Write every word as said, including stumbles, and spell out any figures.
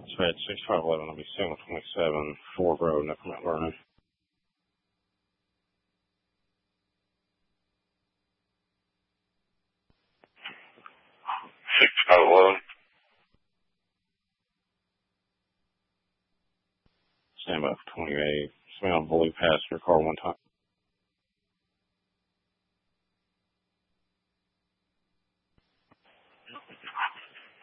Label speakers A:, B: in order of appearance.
A: So at six five eleven, I'll be seven twenty-seven, Ford Road, Upper Mount Vernon. six five eleven. Stand by for twenty-eight. Smell blue passenger car one time.